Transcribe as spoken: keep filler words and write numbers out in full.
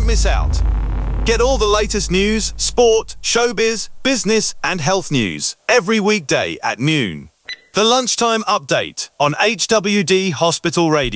Don't miss out. Get all the latest news, sport, showbiz, business and health news every weekday at noon. The Lunchtime Update on H W D Hospital Radio.